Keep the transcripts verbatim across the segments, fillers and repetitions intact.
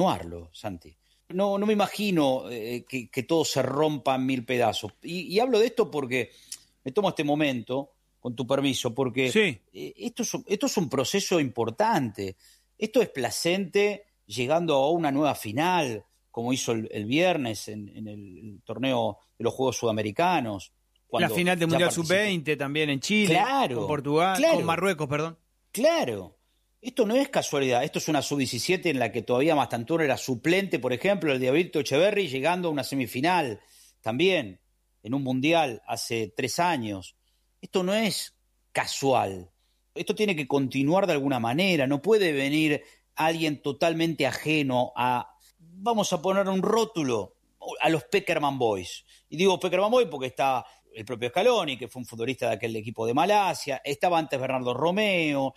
continuarlo, Santi. No, no me imagino eh, que, que todo se rompa en mil pedazos. Y, y hablo de esto porque me tomo este momento, con tu permiso, porque sí. eh, esto, es, esto es un proceso importante. Esto es Placente llegando a una nueva final, como hizo el, el viernes en, en el, el torneo de los Juegos Sudamericanos. La final del Mundial sub veinte también en Chile, claro, con Portugal, claro, con Marruecos, perdón. Claro. Esto no es casualidad, esto es una sub diecisiete en la que todavía Mastantuono era suplente, por ejemplo, el de Diablito Echeverri llegando a una semifinal también en un mundial hace tres años. Esto no es casual, esto tiene que continuar de alguna manera, no puede venir alguien totalmente ajeno a, vamos a poner un rótulo, a los Peckerman Boys. Y digo Peckerman Boys porque está el propio Scaloni, que fue un futbolista de aquel equipo de Malasia, estaba antes Bernardo Romeo,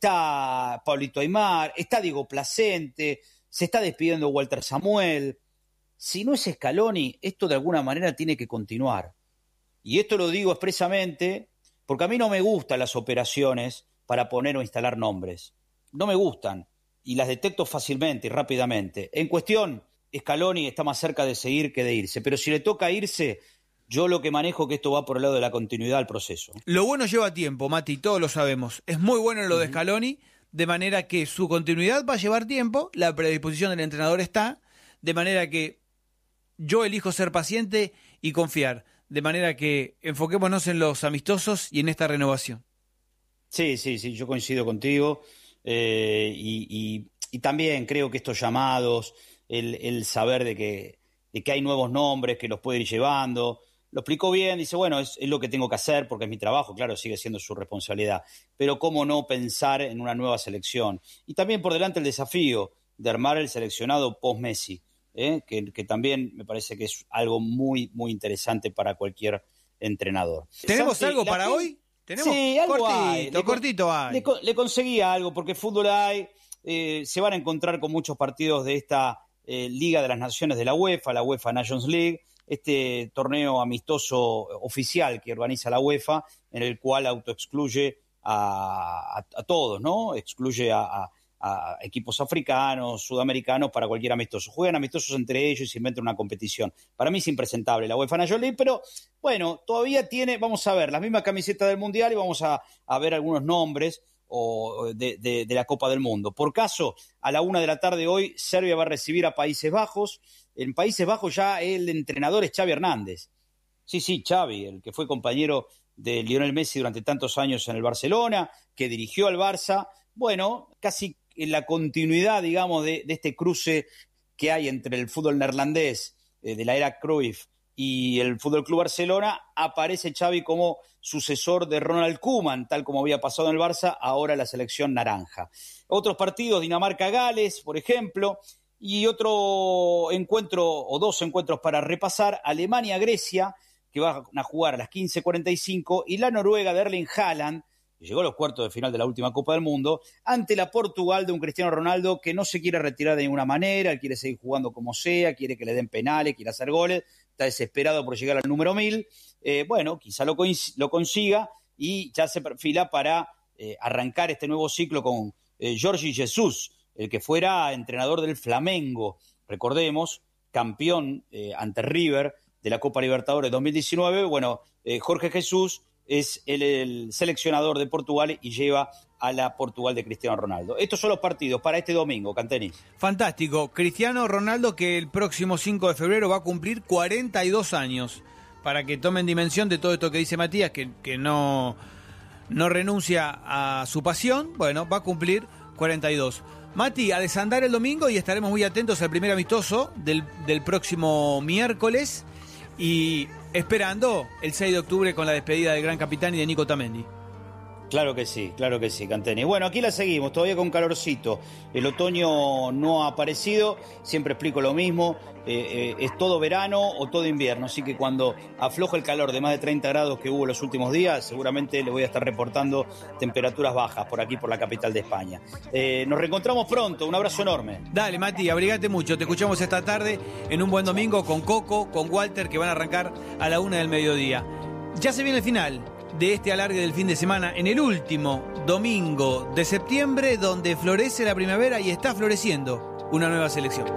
está Pablito Aimar, está Diego Placente, se está despidiendo Walter Samuel. Si no es Scaloni, esto de alguna manera tiene que continuar. Y esto lo digo expresamente porque a mí no me gustan las operaciones para poner o instalar nombres. No me gustan y las detecto fácilmente y rápidamente. En cuestión, Scaloni está más cerca de seguir que de irse, pero si le toca irse, yo lo que manejo es que esto va por el lado de la continuidad del proceso. Lo bueno lleva tiempo, Mati, todos lo sabemos. Es muy bueno lo de Scaloni, de manera que su continuidad va a llevar tiempo, la predisposición del entrenador está, de manera que yo elijo ser paciente y confiar, de manera que enfoquémonos en los amistosos y en esta renovación. Sí, sí, sí, yo coincido contigo eh, y, y, y también creo que estos llamados, el, el saber de que, de que hay nuevos nombres que los puede ir llevando. Lo explicó bien, dice, bueno, es, es lo que tengo que hacer porque es mi trabajo, claro, sigue siendo su responsabilidad, pero cómo no pensar en una nueva selección. Y también por delante el desafío de armar el seleccionado post-Messi, ¿eh? que, que también me parece que es algo muy, muy interesante para cualquier entrenador. ¿Tenemos Santi, algo para que... hoy? ¿Tenemos? Sí, algo cortito, hay. Le, cortito hay. Le, le conseguía algo, porque fútbol hay, eh, se van a encontrar con muchos partidos de esta eh, Liga de las Naciones de la UEFA, la UEFA Nations League, este torneo amistoso oficial que organiza la UEFA, en el cual autoexcluye a, a, a todos, ¿no? Excluye a, a, a equipos africanos, sudamericanos, para cualquier amistoso. Juegan amistosos entre ellos y se inventan una competición. Para mí es impresentable la UEFA Nations League, pero bueno, todavía tiene, vamos a ver, las mismas camisetas del Mundial y vamos a, a ver algunos nombres o de, de, de la Copa del Mundo. Por caso, a la una de la tarde hoy, Serbia va a recibir a Países Bajos. En Países Bajos ya el entrenador es Xavi Hernández. Sí, sí, Xavi, el que fue compañero de Lionel Messi durante tantos años en el Barcelona, que dirigió al Barça. Bueno, casi en la continuidad, digamos, de, de este cruce que hay entre el fútbol neerlandés eh, de la era Cruyff y el Fútbol Club Barcelona, aparece Xavi como sucesor de Ronald Koeman, tal como había pasado en el Barça, ahora la selección naranja. Otros partidos, Dinamarca-Gales, por ejemplo, y otro encuentro, o dos encuentros para repasar, Alemania-Grecia, que van a jugar a las quince cuarenta y cinco, y la Noruega de Erling Haaland, que llegó a los cuartos de final de la última Copa del Mundo, ante la Portugal de un Cristiano Ronaldo que no se quiere retirar de ninguna manera, quiere seguir jugando como sea, quiere que le den penales, quiere hacer goles, está desesperado por llegar al número mil. Eh, bueno, quizá lo, lo consiga y ya se perfila para eh, arrancar este nuevo ciclo con eh, Jorge Jesus, el que fuera entrenador del Flamengo, recordemos, campeón eh, ante River de la Copa Libertadores dos mil diecinueve. Bueno, eh, Jorge Jesús es el, el seleccionador de Portugal y lleva a la Portugal de Cristiano Ronaldo. Estos son los partidos para este domingo, Canteni. Fantástico. Cristiano Ronaldo, que el próximo cinco de febrero va a cumplir cuarenta y dos años, para que tomen dimensión de todo esto que dice Matías, que, que no, no renuncia a su pasión. Bueno, va a cumplir cuarenta y dos. Mati, a desandar el domingo y estaremos muy atentos al primer amistoso del, del próximo miércoles y esperando el seis de octubre con la despedida del gran capitán y de Nico Tamendi. Claro que sí, claro que sí, Canteni. Bueno, aquí la seguimos, todavía con calorcito. El otoño no ha aparecido, siempre explico lo mismo. Eh, eh, es todo verano o todo invierno, así que cuando afloja el calor de más de treinta grados que hubo los últimos días, seguramente le voy a estar reportando temperaturas bajas por aquí, por la capital de España. Eh, nos reencontramos pronto, un abrazo enorme. Dale, Mati, abrigate mucho. Te escuchamos esta tarde en un buen domingo con Coco, con Walter, que van a arrancar a la una del mediodía. Ya se viene el final de este alargue del fin de semana, en el último domingo de septiembre, donde florece la primavera y está floreciendo una nueva selección.